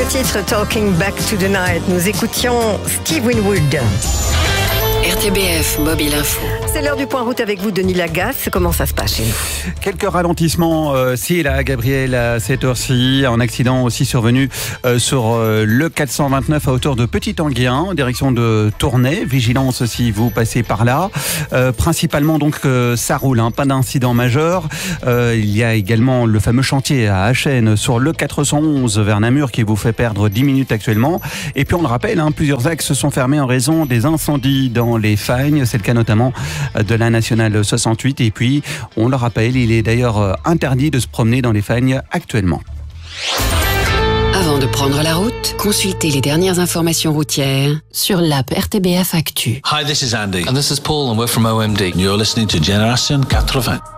titre Talking Back to the Night. Nous écoutions Steve Winwood. RTBF Mobile Info. C'est l'heure du point route avec vous, Denis Lagasse. Comment ça se passe chez nous? Quelques ralentissements, si là, Gabriel, à cette heure-ci. Un accident aussi survenu sur le 429 à hauteur de Petit-Anguien, en direction de Tournai. Vigilance si vous passez par là. Principalement, donc, ça roule, hein, pas d'incident majeur. Il y a également le fameux chantier à Achen sur le 411 vers Namur qui vous fait perdre 10 minutes actuellement. Et puis, on le rappelle, hein, plusieurs axes sont fermés en raison des incendies dans les Fagnes. C'est le cas notamment de la nationale 68. Et puis, on le rappelle, il est d'ailleurs interdit de se promener dans les Fagnes actuellement. Avant de prendre la route, consultez les dernières informations routières sur l'app RTBF Actu. Hi, this is Andy. And this is Paul, and we're from OMD. You're listening to Génération 80.